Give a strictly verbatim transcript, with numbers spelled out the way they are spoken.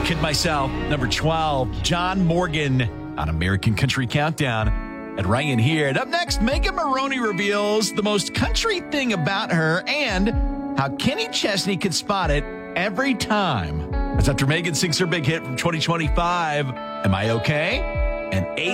Kid Myself, number twelve, John Morgan on American Country Countdown. And Ryan here. And up next, Megan Maroney reveals the most country thing about her and how Kenny Chesney could spot it every time. That's after Megan sings her big hit from twenty twenty-five, Am I Okay? And eight